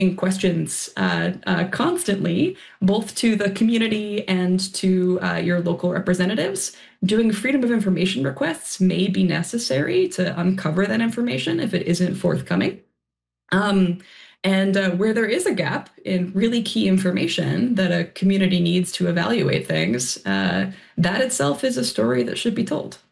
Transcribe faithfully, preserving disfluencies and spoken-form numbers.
questions uh, uh, constantly, both to the community and to uh, your local representatives. Doing freedom of information requests may be necessary to uncover that information if it isn't forthcoming. Um, and uh, where there is a gap in really key information that a community needs to evaluate things, uh, that itself is a story that should be told.